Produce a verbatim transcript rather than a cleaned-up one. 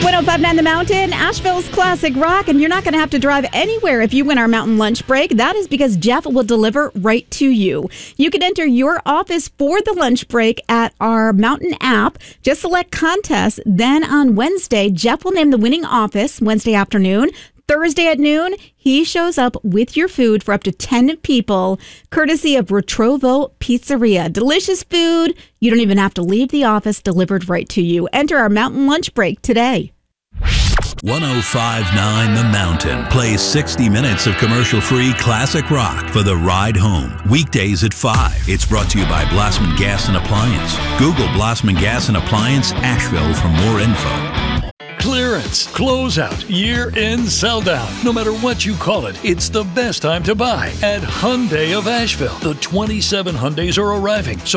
one oh five point nine The Mountain, Asheville's classic rock, and you're not going to have to drive anywhere if you win our mountain lunch break. That is because Jeff will deliver right to you. You can enter your office for the lunch break at our mountain app. Just select contest. Then on Wednesday, Jeff will name the winning office Wednesday afternoon. Thursday at noon, he shows up with your food for up to ten people, courtesy of Retrovo Pizzeria. Delicious food. You don't even have to leave the office, delivered right to you. Enter our mountain lunch break today. one oh five point nine The Mountain plays sixty minutes of commercial-free classic rock for the ride home. Weekdays at five. It's brought to you by Blossman Gas and Appliance. Google Blossman Gas and Appliance Asheville for more info. Clearance, closeout, year-end sell-down. No matter what you call it, it's the best time to buy at Hyundai of Asheville. The twenty-seven Hyundais are arriving, so